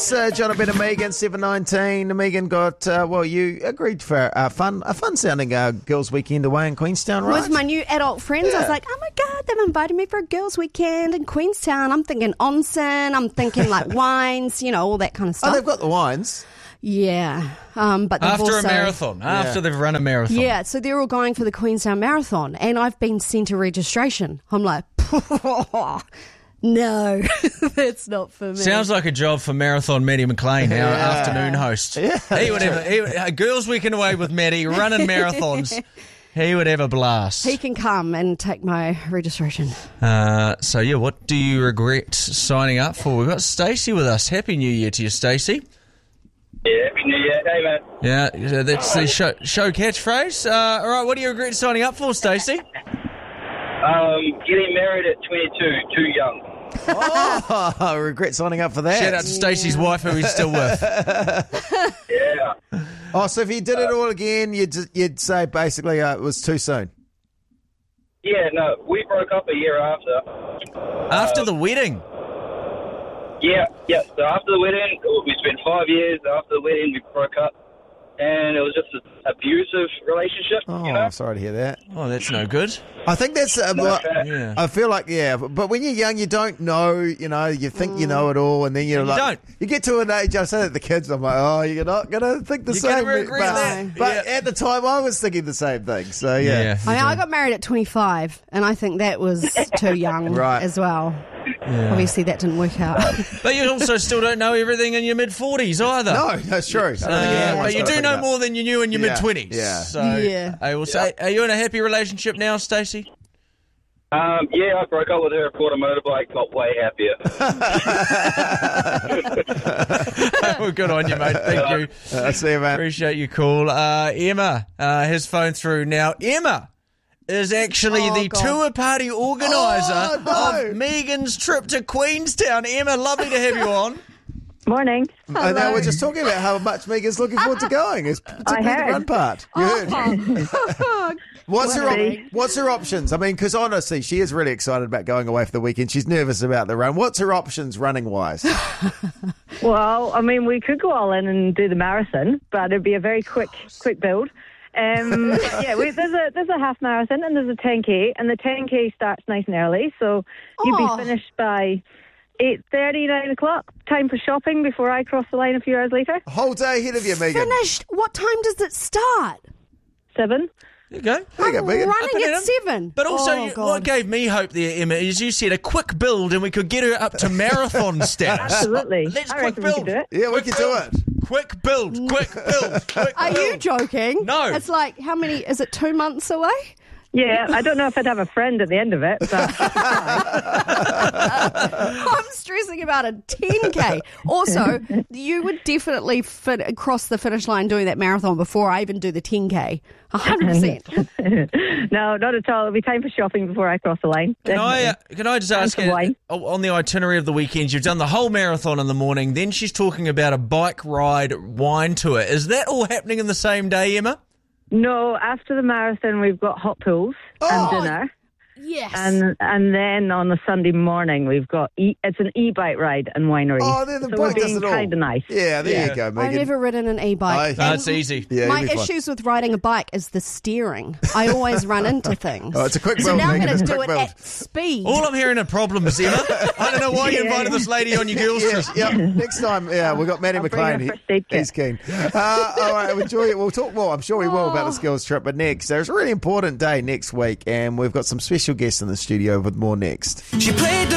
It's Jonathan and Megan, 7:19. Megan got, you agreed for a fun-sounding girls' weekend away in Queenstown, right? With my new adult friends, I was like, oh my God, they've invited me for a girls' weekend in Queenstown. I'm thinking onsen, I'm thinking like wines, all that kind of stuff. Oh, they've got the wines. Yeah. But after a marathon, after they've run a marathon. Yeah, so they're all going for the Queenstown Marathon, and I've been sent a registration. I'm like, no, that's not for me. Sounds like a job for Marathon Maddie McLean, our afternoon host. Yeah, he would have a girls' weekend away with Maddie, running marathons. He would have a blast. He can come and take my registration. What do you regret signing up for? We've got Stacey with us. Happy New Year to you, Stacey. Yeah, Happy New Year. Hey, man. Yeah, that's the show catchphrase. All right, what do you regret signing up for, Stacey? Getting married at 22, too young. Oh, I regret signing up for that. Shout out to Stacey's wife, who he's still with. Yeah. Oh, so if you did it all again, you'd say basically it was too soon. Yeah, no, we broke up a year after. After the wedding? Yeah. So after the wedding, we spent 5 years. After the wedding, we broke up. And it was just an abusive relationship. Oh, I'm sorry to hear that. Oh, that's no good. I think that's. Yeah. I feel like but when you're young, you don't know. You think you know it all, and then you get to an age. I say that to the kids. I'm like, oh, you're not gonna think the same. You're gonna regret that. But at the time, I was thinking the same thing. So yeah. I got married at 25, and I think that was too young as well. Yeah. Obviously, that didn't work out. But you also still don't know everything in your mid-40s either. No, that's true. But you do know more than you knew in your mid-20s. Yeah. So I will say, are you in a happy relationship now, Stacey? I broke up with her, bought a motorbike, got way happier. Well, good on you, mate. Thank you. See you, man. Appreciate your call. Emma has phoned through now. Emma is actually the tour party organiser of Megan's trip to Queenstown. Emma, lovely to have you on. Morning. Now we're just talking about how much Megan's looking forward to going. It's particularly the run part. You heard. What's her options? I mean, because honestly, she is really excited about going away for the weekend. She's nervous about the run. What's her options running-wise? Well, I mean, we could go all in and do the marathon, but it'd be a very quick build. There's a half marathon and there's a 10K, and the 10K starts nice and early, so you'd be finished by 8:30, 9 o'clock. Time for shopping before I cross the line a few hours later. A whole day ahead of you, Megan. Finished? What time does it start? 7. There you go. I'm running at 7. But also, what gave me hope there, Emma, is you said a quick build and we could get her up to marathon status. Absolutely. Let's I quick reckon build. we could do it. Yeah, we could do it. Quick build. Are you joking? No. It's like, how many, is it 2 months away? Yeah, I don't know if I'd have a friend at the end of it, but I'm stressing about a 10K. Also, you would definitely cross the finish line doing that marathon before I even do the 10K. 100%. No, not at all. It'll be time for shopping before I cross the line. Can I just ask you, on the itinerary of the weekend, you've done the whole marathon in the morning, then she's talking about a bike ride wine tour. Is that all happening in the same day, Emma? No, after the marathon, we've got hot pools and dinner. Yes. And then on the Sunday morning, we've got it's an e-bike ride and winery. Oh, then the so bike we're does being it all. kind of nice. Yeah, there you go, Megan. I've never ridden an e-bike. That's easy. Yeah, my issues with riding a bike is the steering. I always run into things. Oh, it's a quick build, so now Megan. I'm going It's to a do quick it build. at speed. All I'm hearing are problems, Emma. I don't know why you invited this lady on your girls' trip. Yeah, next time, we've got Maddie McLean. He's keen. All right, enjoy it. We'll talk more. I'm sure we will about this girls' trip. But next, there's a really important day next week, and we've got some special guests in the studio with more next. She played